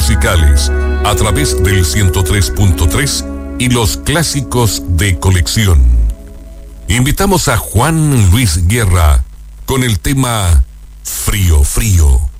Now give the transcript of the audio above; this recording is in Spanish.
musicales a través del 103.3 y los clásicos de colección. Invitamos a Juan Luis Guerra con el tema Frío, Frío.